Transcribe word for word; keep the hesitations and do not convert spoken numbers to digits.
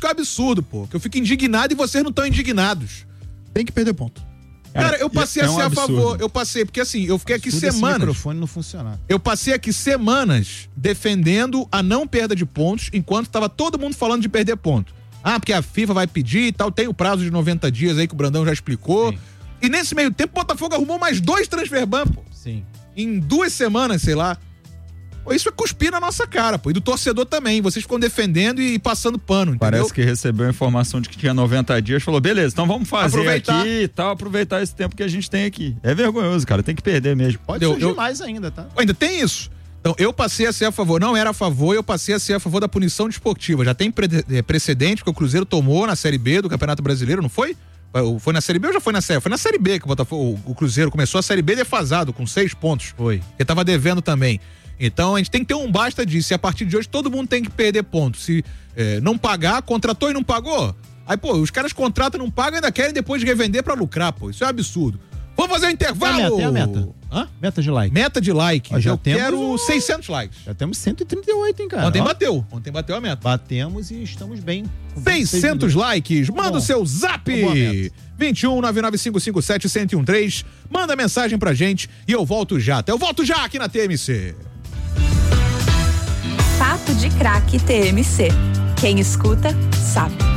que é um absurdo, pô. Que eu fico indignado e vocês não estão indignados. Tem que perder ponto. Cara, eu passei é a um ser absurdo. a favor. Eu passei, porque assim, eu fiquei aqui Tudo esse semanas. microfone não funcionar. Eu passei aqui semanas defendendo a não perda de pontos, enquanto tava todo mundo falando de perder ponto. Ah, porque a FIFA vai pedir e tal, tem o prazo de noventa dias aí que o Brandão já explicou. Sim. E nesse meio tempo, o Botafogo arrumou mais dois transfer ban, pô. Sim. Em duas semanas, sei lá. Pô, isso é cuspir na nossa cara, pô. E do torcedor também. Vocês ficam defendendo e passando pano, entendeu? Parece que recebeu a informação de que tinha noventa dias, falou, beleza, então vamos fazer Aproveitar. aqui e tal, aproveitar esse tempo que a gente tem aqui. É vergonhoso, cara, tem que perder mesmo. Pode Eu- surgir eu- mais ainda, tá? Ainda tem isso. Então, eu passei a ser a favor, não era a favor, eu passei a ser a favor da punição desportiva. Já tem pre- eh, precedente, porque o Cruzeiro tomou na Série B do Campeonato Brasileiro, não foi? Foi na Série B ou já foi na Série? Foi na Série B que o Botafogo, o Cruzeiro começou a Série B defasado, com seis pontos. Foi. Porque tava devendo também. Então, a gente tem que ter um basta disso. E a partir de hoje, todo mundo tem que perder pontos. Se eh, não pagar, contratou e não pagou. Aí, pô, os caras contratam e não pagam e ainda querem depois revender pra lucrar, pô. Isso é um absurdo. Vamos fazer um intervalo! É a meta, é a meta. Hã? Meta de like. Meta de like. Ó, já Eu temos quero um- seiscentos likes. Já temos cento e trinta e oito, hein, cara? Ontem Ó, bateu. Ontem bateu a meta. Batemos e estamos bem. Com vinte e seis seiscentos minutos. likes. Manda bom. o seu zap. Uma boa meta. vinte e um, nove nove cinco cinco sete, um zero um três. Manda mensagem pra gente e eu volto já. Até eu volto já aqui na T M C. Papo de Craque T M C. Quem escuta, sabe.